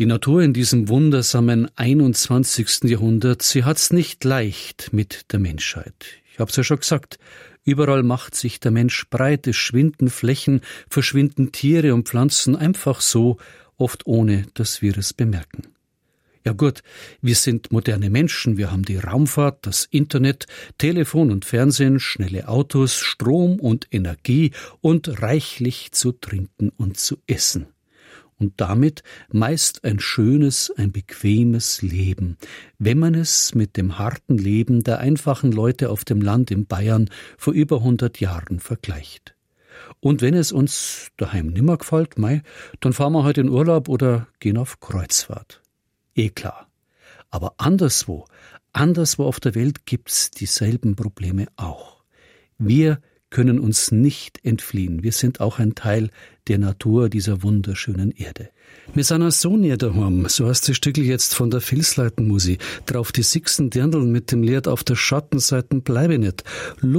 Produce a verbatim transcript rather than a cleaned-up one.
Die Natur in diesem wundersamen einundzwanzigsten Jahrhundert, sie hat's nicht leicht mit der Menschheit. Ich hab's ja schon gesagt, überall macht sich der Mensch breit, es schwinden Flächen, verschwinden Tiere und Pflanzen einfach so, oft ohne, dass wir es bemerken. Ja gut, wir sind moderne Menschen, wir haben die Raumfahrt, das Internet, Telefon und Fernsehen, schnelle Autos, Strom und Energie und reichlich zu trinken und zu essen. Und damit meist ein schönes, ein bequemes Leben, wenn man es mit dem harten Leben der einfachen Leute auf dem Land in Bayern vor über hundert Jahren vergleicht. Und wenn es uns daheim nimmer gefällt, mei, dann fahren wir halt in Urlaub oder gehen auf Kreuzfahrt. Eh klar. Aber anderswo, anderswo auf der Welt gibt's dieselben Probleme auch. Wir können uns nicht entfliehen. Wir sind auch ein Teil der Natur dieser wunderschönen Erde. Wir sind auch so näher daheim, so heißt das Stückel jetzt von der Vilsleitenmusik. Drauf die sechsten Dirndl mit dem Lied auf der Schattenseiten bleibe nicht.